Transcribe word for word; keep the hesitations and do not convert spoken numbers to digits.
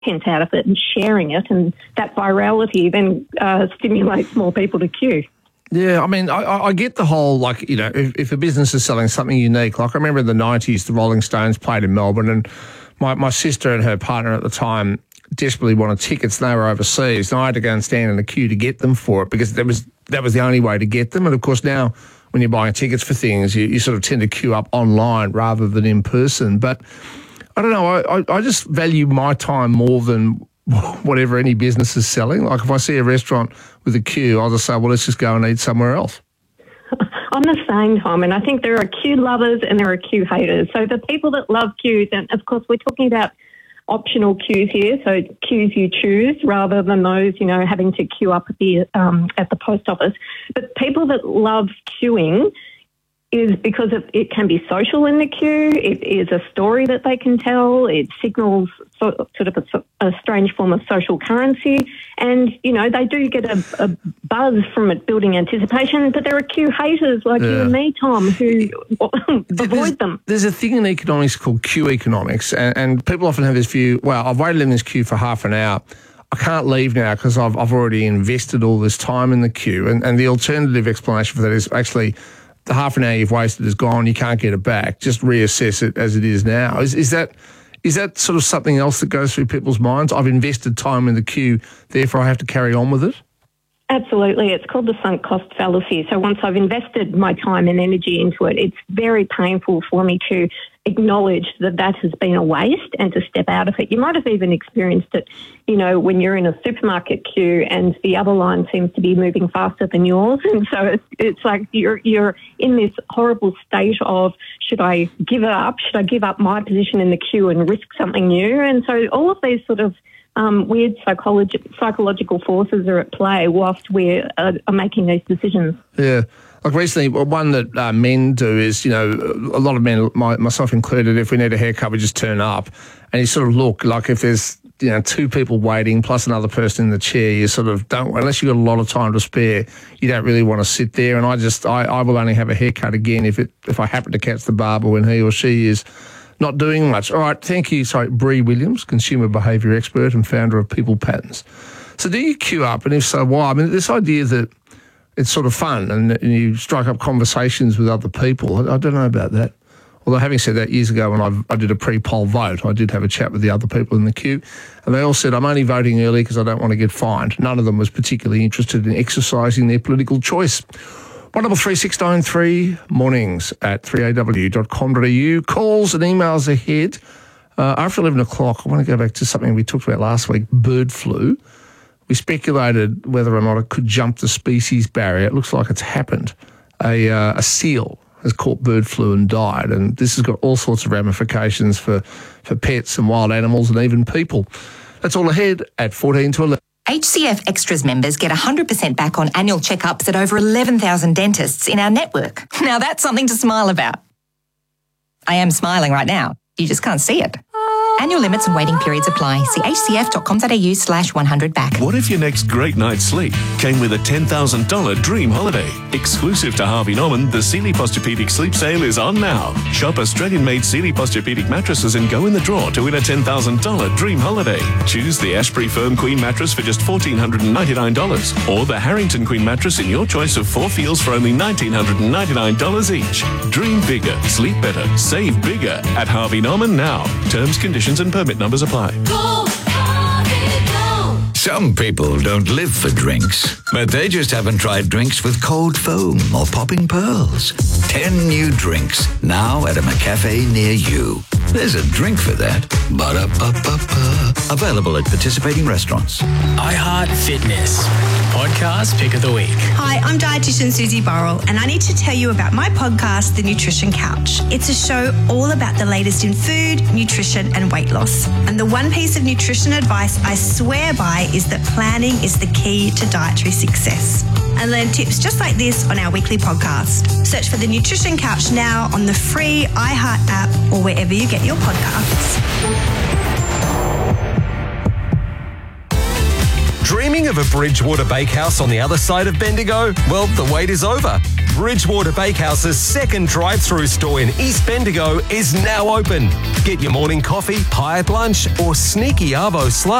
content out of it and sharing it, and that virality then uh, stimulates more people to queue. Yeah, I mean, I, I get the whole, like, you know, if, if a business is selling something unique, like I remember in the nineties, the Rolling Stones played in Melbourne, and my, my sister and her partner at the time desperately wanted tickets, and they were overseas, and I had to go and stand in a queue to get them for it because that was that was the only way to get them. And, of course, now when you're buying tickets for things, you, you sort of tend to queue up online rather than in person. But I don't know, I, I, I just value my time more than whatever any business is selling. Like if I see a restaurant with a queue, I'll just say, well, let's just go and eat somewhere else. I'm the same, Tom, and I think there are queue lovers and there are queue haters. So the people that love queues, and of course we're talking about optional queues here, so queues you choose rather than those, you know, having to queue up at the, um, at the post office. But people that love queuing is because it, it can be social in the queue. It is a story that they can tell. It signals so, sort of a, a strange form of social currency. And, you know, they do get a, a buzz from it building anticipation, but there are queue haters like yeah. you and me, Tom, who avoid there's, them. There's a thing in economics called queue economics, and, and people often have this view, well, I've waited in this queue for half an hour. I can't leave now because I've, I've already invested all this time in the queue. And, and the alternative explanation for that is actually the half an hour you've wasted is gone. You can't get it back. Just reassess it as it is now. Is is that is that sort of something else that goes through people's minds? I've invested time in the queue, therefore I have to carry on with it? Absolutely. It's called the sunk cost fallacy. So once I've invested my time and energy into it, it's very painful for me to acknowledge that that has been a waste and to step out of it. You might have even experienced it, you know, when you're in a supermarket queue and the other line seems to be moving faster than yours. And so it's, it's like you're you're in this horrible state of, should I give it up? Should I give up my position in the queue and risk something new? And so all of these sort of Um, weird psychologi- psychological forces are at play whilst we are, are making these decisions. Yeah. Like recently, one that uh, men do is, you know, a lot of men, my, myself included, if we need a haircut, we just turn up and you sort of look, like if there's, you know, two people waiting plus another person in the chair, you sort of don't, unless you've got a lot of time to spare, you don't really want to sit there. And I just, I, I will only have a haircut again if it if I happen to catch the barber when he or she is not doing much. All right, thank you. Sorry, Bree Williams, consumer behaviour expert and founder of People Patterns. So do you queue up, and if so, why? I mean, this idea that it's sort of fun and, and you strike up conversations with other people, I, I don't know about that. Although having said that, years ago when I, I did a pre-poll vote, I did have a chat with the other people in the queue, and they all said, I'm only voting early because I don't want to get fined. None of them was particularly interested in exercising their political choice. one double three six nine three, mornings at three a w dot com dot a u. Calls and emails ahead. Uh, after eleven o'clock, I want to go back to something we talked about last week, bird flu. We speculated whether or not it could jump the species barrier. It looks like it's happened. A, uh, a seal has caught bird flu and died, and this has got all sorts of ramifications for, for pets and wild animals and even people. That's all ahead at fourteen to eleven. H C F Extras members get one hundred percent back on annual checkups at over eleven thousand dentists in our network. Now that's something to smile about. I am smiling right now. You just can't see it. Annual limits and waiting periods apply. See hcf.com.au slash 100 back. What if your next great night's sleep came with a ten thousand dollars dream holiday? Exclusive to Harvey Norman, the Sealy Posturepedic Sleep Sale is on now. Shop Australian-made Sealy Posturepedic mattresses and go in the draw to win a ten thousand dollars dream holiday. Choose the Ashbury Firm Queen mattress for just one thousand four hundred ninety-nine dollars or the Harrington Queen mattress in your choice of four feels for only one thousand nine hundred ninety-nine dollars each. Dream bigger, sleep better, save bigger at Harvey Norman now. Terms, conditions and permit numbers apply. Go, Harvey, go. Some people don't live for drinks, but they just haven't tried drinks with cold foam or popping pearls. Ten new drinks now at a McCafe near you. There's a drink for that. Ba-da-ba-ba-ba. Available at participating restaurants. iHeart Fitness. Podcast Pick of the Week. Hi, I'm dietitian Susie Burrell, and I need to tell you about my podcast, The Nutrition Couch. It's a show all about the latest in food, nutrition, and weight loss. And the one piece of nutrition advice I swear by is that planning is the key to dietary success. And learn tips just like this on our weekly podcast. Search for The Nutrition Couch now on the free iHeart app or wherever you get your podcasts. Dreaming of a Bridgewater Bakehouse on the other side of Bendigo? Well, the wait is over. Bridgewater Bakehouse's second drive-through store in East Bendigo is now open. Get your morning coffee, pie at lunch, or sneaky arvo sludge